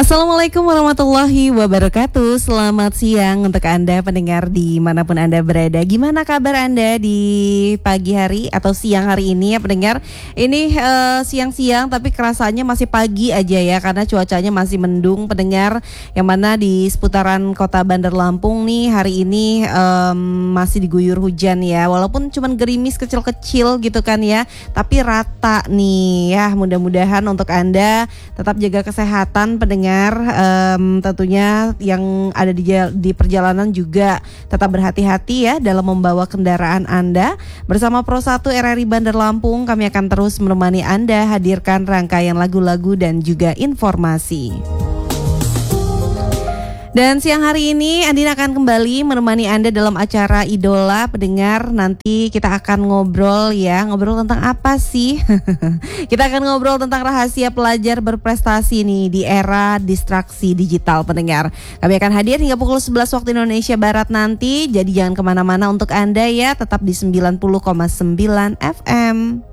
Assalamualaikum warahmatullahi wabarakatuh. Selamat siang untuk Anda pendengar dimanapun Anda berada. Gimana kabar Anda di pagi hari atau siang hari ini ya pendengar? Ini siang-siang tapi kerasanya masih pagi aja ya, karena cuacanya masih mendung pendengar. Yang mana di seputaran kota Bandar Lampung nih hari ini masih diguyur hujan ya. Walaupun cuman gerimis kecil-kecil gitu kan ya, tapi rata nih ya. Mudah-mudahan untuk Anda tetap jaga kesehatan pendengar. Tentunya yang ada di perjalanan juga tetap berhati-hati ya dalam membawa kendaraan Anda. Bersama Pro 1 RRI Bandar Lampung, kami akan terus menemani Anda hadirkan rangkaian lagu-lagu dan juga informasi. Dan siang hari ini Andina akan kembali menemani Anda dalam acara Idola pendengar. Nanti kita akan ngobrol tentang apa sih? Kita akan ngobrol tentang rahasia pelajar berprestasi nih di era distraksi digital pendengar. Kami akan hadir hingga pukul 11 waktu Indonesia Barat nanti. Jadi jangan kemana-mana untuk Anda ya, tetap di 90,9 FM.